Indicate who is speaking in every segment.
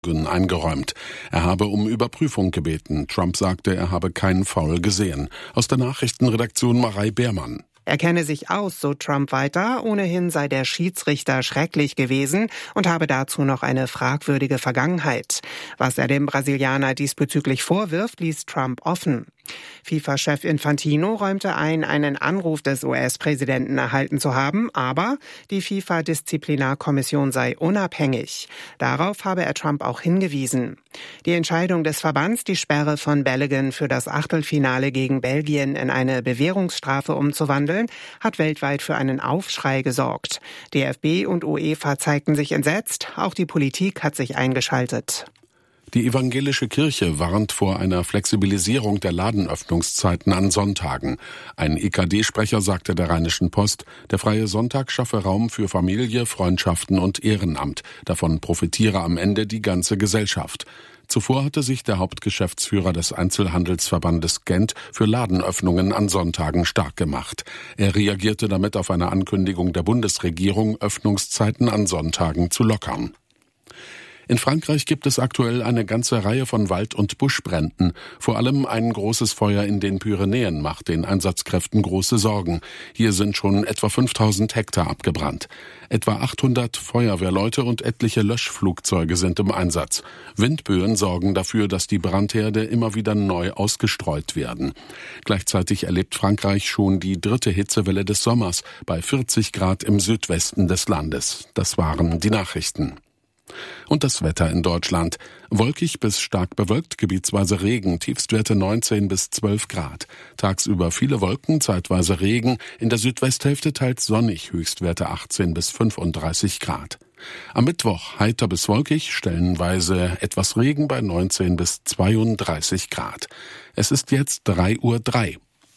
Speaker 1: eingeräumt. Er habe um Überprüfung gebeten. Trump sagte, er habe keinen Foul gesehen. Aus der Nachrichtenredaktion Marei Beermann.
Speaker 2: Er kenne sich aus, so Trump weiter. Ohnehin sei der Schiedsrichter schrecklich gewesen und habe dazu noch eine fragwürdige Vergangenheit. Was er dem Brasilianer diesbezüglich vorwirft, ließ Trump offen. FIFA-Chef Infantino räumte ein, einen Anruf des US-Präsidenten erhalten zu haben, aber die FIFA-Disziplinarkommission sei unabhängig. Darauf habe er Trump auch hingewiesen. Die Entscheidung des Verbands, die Sperre von Balogun für das Achtelfinale gegen Belgien in eine Bewährungsstrafe umzuwandeln, hat weltweit für einen Aufschrei gesorgt. DFB und UEFA zeigten sich entsetzt, auch die Politik hat sich eingeschaltet.
Speaker 1: Die evangelische Kirche warnt vor einer Flexibilisierung der Ladenöffnungszeiten an Sonntagen. Ein EKD-Sprecher sagte der Rheinischen Post, der freie Sonntag schaffe Raum für Familie, Freundschaften und Ehrenamt. Davon profitiere am Ende die ganze Gesellschaft. Zuvor hatte sich der Hauptgeschäftsführer des Einzelhandelsverbandes Gent für Ladenöffnungen an Sonntagen stark gemacht. Er reagierte damit auf eine Ankündigung der Bundesregierung, Öffnungszeiten an Sonntagen zu lockern. In Frankreich gibt es aktuell eine ganze Reihe von Wald- und Buschbränden. Vor allem ein großes Feuer in den Pyrenäen macht den Einsatzkräften große Sorgen. Hier sind schon etwa 5000 Hektar abgebrannt. Etwa 800 Feuerwehrleute und etliche Löschflugzeuge sind im Einsatz. Windböen sorgen dafür, dass die Brandherde immer wieder neu ausgestreut werden. Gleichzeitig erlebt Frankreich schon die 3. Hitzewelle des Sommers bei 40 Grad im Südwesten des Landes. Das waren die Nachrichten. Und das Wetter in Deutschland. Wolkig bis stark bewölkt, gebietsweise Regen, Tiefstwerte 19 bis 12 Grad. Tagsüber viele Wolken, zeitweise Regen, in der Südwesthälfte teils sonnig, Höchstwerte 18 bis 35 Grad. Am Mittwoch heiter bis wolkig, stellenweise etwas Regen bei 19 bis 32 Grad. Es ist jetzt 3:03 Uhr.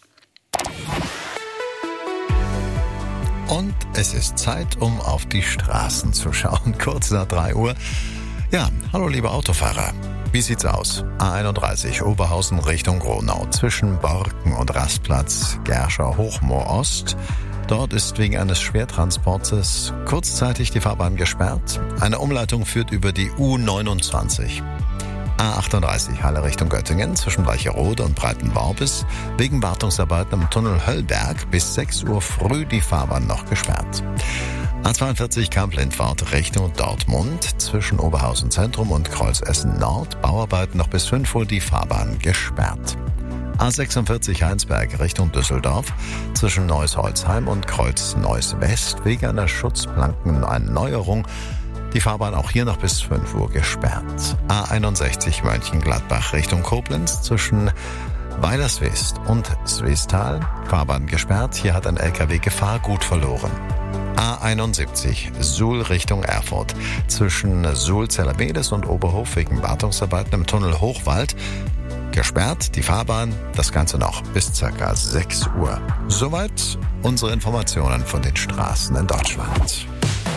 Speaker 3: Und es ist Zeit, um auf die Straßen zu schauen. Kurz nach 3 Uhr. Ja, hallo liebe Autofahrer. Wie sieht's aus? A31 Oberhausen Richtung Gronau zwischen Borken und Rastplatz Gerscher-Hochmoor Ost. Dort ist wegen eines Schwertransportes kurzzeitig die Fahrbahn gesperrt. Eine Umleitung führt über die U29. A38 Halle Richtung Göttingen zwischen Bleicherode und Breitenworbis wegen Wartungsarbeiten im Tunnel Höllberg bis 6 Uhr früh die Fahrbahn noch gesperrt. A42 Kamp-Lindfahrt Richtung Dortmund zwischen Oberhausen Zentrum und Kreuz Essen Nord Bauarbeiten noch bis 5 Uhr die Fahrbahn gesperrt. A46 Heinsberg Richtung Düsseldorf zwischen Neuss-Holzheim und Kreuz Neuss West wegen einer Schutzplankenerneuerung die Fahrbahn auch hier noch bis 5 Uhr gesperrt. A61 Mönchengladbach Richtung Koblenz zwischen Weilerswist und Swisttal. Fahrbahn gesperrt. Hier hat ein LKW Gefahrgut verloren. A71 Suhl Richtung Erfurt zwischen Suhl-Zellermedes und Oberhof wegen Wartungsarbeiten im Tunnel Hochwald. Gesperrt, die Fahrbahn, das Ganze noch bis ca. 6 Uhr. Soweit unsere Informationen von den Straßen in Deutschland.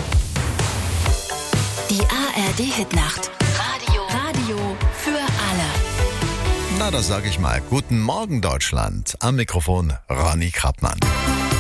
Speaker 4: Die ARD-Hitnacht. Radio für alle.
Speaker 3: Na, da sage ich mal, guten Morgen Deutschland. Am Mikrofon Ronny Krappmann.